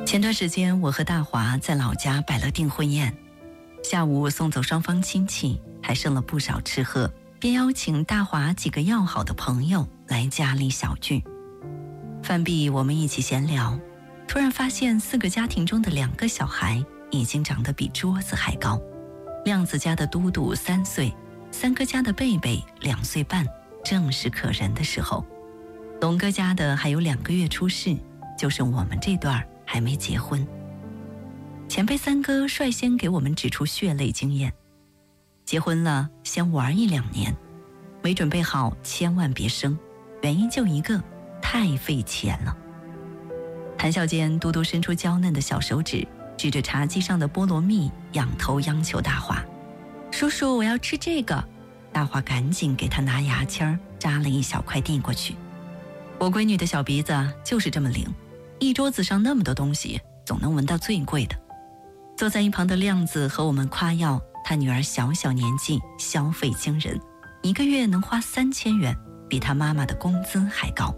前段时间我和大华在老家摆了订婚宴，下午送走双方亲戚，还剩了不少吃喝，便邀请大华几个要好的朋友来家里小聚。饭毕，我们一起闲聊，突然发现4个家庭中的2个小孩已经长得比桌子还高。亮子家的嘟嘟3岁，三哥家的贝贝2岁半，正是可人的时候。龙哥家的还有2个月出世，就剩我们这段还没结婚。前辈三哥率先给我们指出血泪经验：结婚了先玩1-2年，没准备好千万别生，原因就一个，太费钱了。谈笑间，嘟嘟伸出娇嫩的小手指，指着茶几上的菠萝蜜，仰头央求大华：叔叔，我要吃这个。大华赶紧给他拿牙签扎了一小块递过去。我闺女的小鼻子就是这么灵，一桌子上那么多东西，总能闻到最贵的。坐在一旁的亮子和我们夸耀他女儿小小年纪消费惊人，1个月能花3000元，比他妈妈的工资还高。